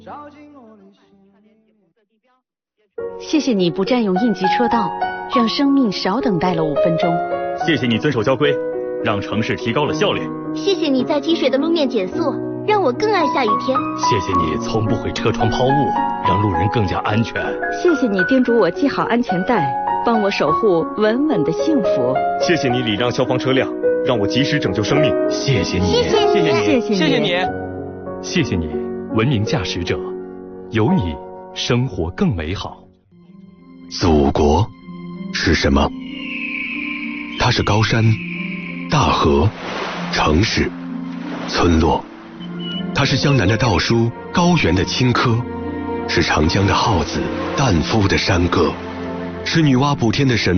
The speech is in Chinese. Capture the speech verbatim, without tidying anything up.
谢谢你不占用应急车道，让生命少等待了五分钟。 谢谢你遵守交规，让城市提高了效率。 谢谢你在积水的路面减速，让我更爱下雨天。 谢谢你从不会车窗抛物，让路人更加安全。 谢谢你叮嘱我系好安全带，帮我守护稳稳的幸福。 谢谢你礼让消防车辆，让我及时拯救生命。 谢谢你， 谢谢你， 谢谢你， 谢谢你， 谢谢你，文明驾驶者，有你，生活更美好。 祖国是什么？它是高山、大河、城市、村落。它是江南的稻菽，高原的青稞，是长江的浩子，旦夫的山歌，是女娲补天的神